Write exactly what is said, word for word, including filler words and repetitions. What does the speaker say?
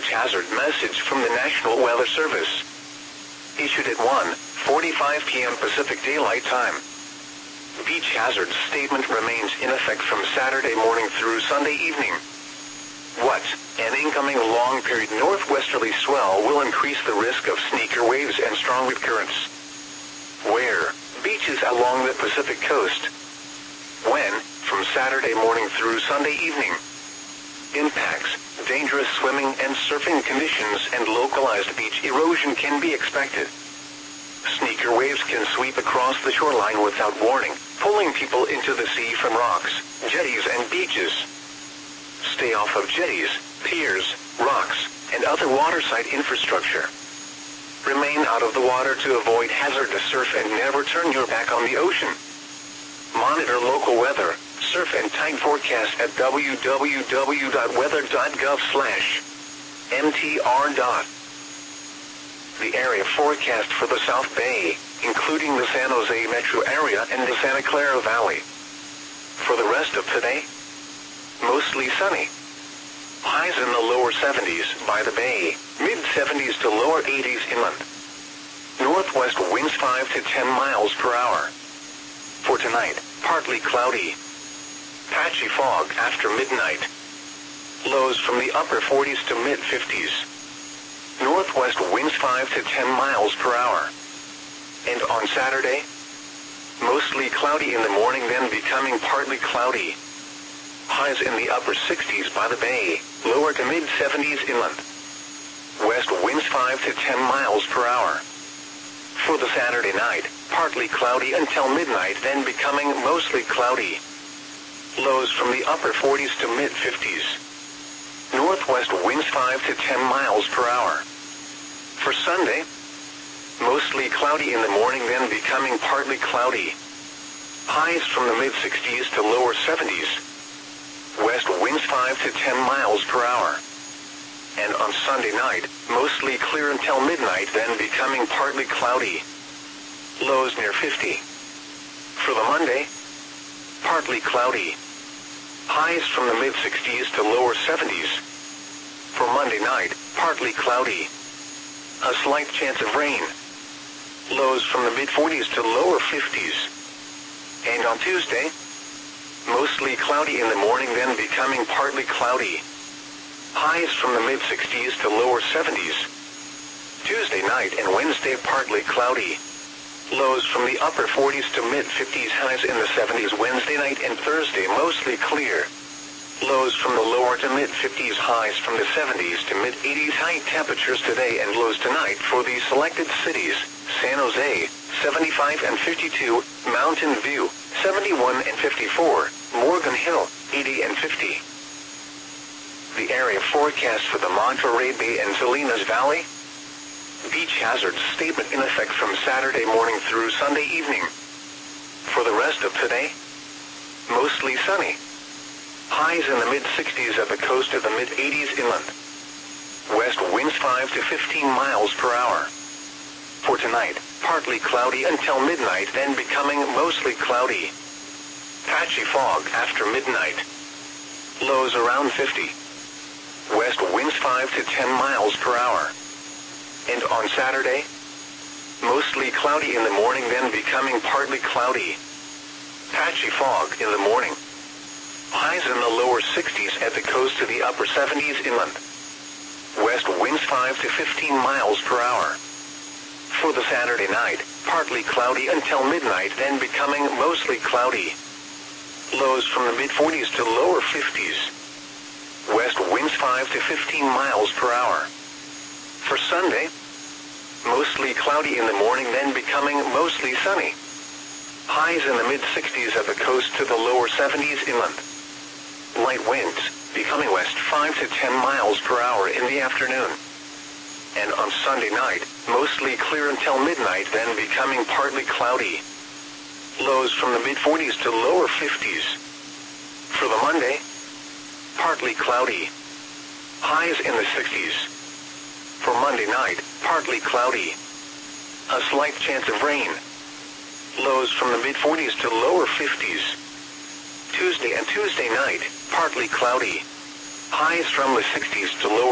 beach hazard message from the National Weather Service. Issued at one forty-five p m Pacific Daylight Time. Beach hazard statement remains in effect from Saturday morning through Sunday evening. What? An incoming long-period northwesterly swell will increase the risk of sneaker waves and strong wind currents. Where? Beaches along the Pacific coast. When? From Saturday morning through Sunday evening. Impacts, dangerous swimming and surfing conditions and localized beach erosion can be expected. Sneaker waves can sweep across the shoreline without warning, pulling people into the sea from rocks, jetties and beaches. Stay off of jetties, piers, rocks, and other waterside infrastructure. Remain out of the water to avoid hazardous surf and never turn your back on the ocean. Monitor local weather, surf and tide forecast at w w w dot weather dot gov slash m t r. The area forecast for the South Bay, including the San Jose metro area and the Santa Clara Valley. For the rest of today, mostly sunny. Highs in the lower seventies by the bay, mid-seventies to lower eighties inland. Northwest winds five to ten miles per hour. For tonight, partly cloudy. Patchy fog after midnight. Lows from the upper forties to mid-fifties. Northwest winds five to ten miles per hour. And on Saturday, mostly cloudy in the morning, then becoming partly cloudy. Highs in the upper sixties by the bay, lower to mid-seventies inland. West winds five to ten miles per hour. For the Saturday night, partly cloudy until midnight, then becoming mostly cloudy. Lows from the upper forties to mid-fifties. Northwest winds five to ten miles per hour. For Sunday, mostly cloudy in the morning, then becoming partly cloudy. Highs from the mid-sixties to lower seventies. West winds five to ten miles per hour. And on Sunday night, mostly clear until midnight, then becoming partly cloudy. Lows near fifty. For the Monday, partly cloudy. Highs from the mid-sixties to lower seventies. For Monday night, partly cloudy. A slight chance of rain. Lows from the mid-forties to lower fifties. And on Tuesday, mostly cloudy in the morning, then becoming partly cloudy. Highs from the mid-sixties to lower seventies. Tuesday night and Wednesday partly cloudy. Lows from the upper forties to mid-fifties, highs in the seventies Wednesday night and Thursday mostly clear. Lows from the lower to mid-fifties, highs from the seventies to mid-eighties. High temperatures today and lows tonight for the selected cities: San Jose, seventy-five and fifty-two, Mountain View, seventy-one and fifty-four, Morgan Hill, eighty and fifty. The area forecast for the Monterey Bay and Salinas Valley. Beach hazard statement in effect from Saturday morning through Sunday evening. For the rest of today, mostly sunny. Highs in the mid-sixties at the coast to the mid-eighties inland. West winds five to fifteen miles per hour. For tonight, partly cloudy until midnight, then becoming mostly cloudy. Patchy fog after midnight. Lows around fifty. West winds five to ten miles per hour. And on Saturday, mostly cloudy in the morning, then becoming partly cloudy. Patchy fog in the morning. Highs in the lower sixties at the coast to the upper seventies inland. West winds five to fifteen miles per hour. For the Saturday night, partly cloudy until midnight, then becoming mostly cloudy. Lows from the mid-forties to lower fifties. West winds five to fifteen miles per hour. For Sunday, mostly cloudy in the morning, then becoming mostly sunny. Highs in the mid-sixties at the coast to the lower seventies inland. Light winds, becoming west five to ten miles per hour in the afternoon. And on Sunday night, mostly clear until midnight, then becoming partly cloudy. Lows from the mid-forties to lower fifties. For the Monday, partly cloudy. Highs in the sixties. For Monday night, partly cloudy. A slight chance of rain. Lows from the mid-forties to lower fifties. Tuesday and Tuesday night, partly cloudy. Highs from the sixties to lower